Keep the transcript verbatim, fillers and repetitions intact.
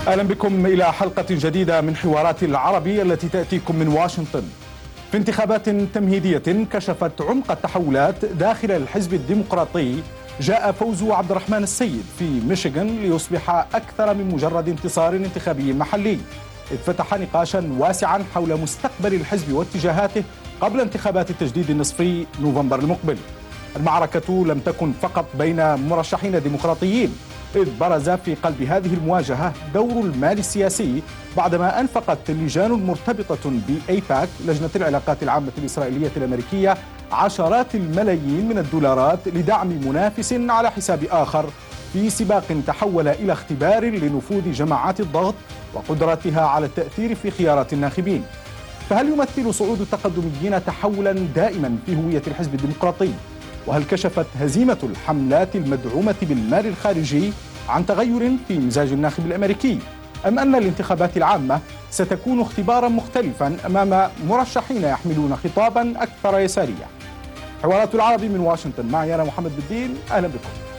أهلا بكم إلى حلقة جديدة من حوارات العربي التي تأتيكم من واشنطن. في انتخابات تمهيدية كشفت عمق التحولات داخل الحزب الديمقراطي، جاء فوز عبد الرحمن السيد في ميشيغان ليصبح أكثر من مجرد انتصار انتخابي محلي، إذ فتح نقاشا واسعا حول مستقبل الحزب واتجاهاته قبل انتخابات التجديد النصفي نوفمبر المقبل. المعركة لم تكن فقط بين مرشحين ديمقراطيين، إذ برز في قلب هذه المواجهة دور المال السياسي بعدما أنفقت اللجان المرتبطة بأيباك لجنة العلاقات العامة الإسرائيلية الأمريكية عشرات الملايين من الدولارات لدعم منافس على حساب آخر في سباق تحول إلى اختبار لنفوذ جماعات الضغط وقدرتها على التأثير في خيارات الناخبين. فهل يمثل صعود التقدميين تحولا دائما في هوية الحزب الديمقراطي؟ وهل كشفت هزيمة الحملات المدعومة بالمال الخارجي عن تغير في مزاج الناخب الأمريكي؟ أم أن الانتخابات العامة ستكون اختبارا مختلفا أمام مرشحين يحملون خطابا أكثر يسارية؟ حوارات العربي من واشنطن، معي أنا محمد بالدين، أهلا بكم.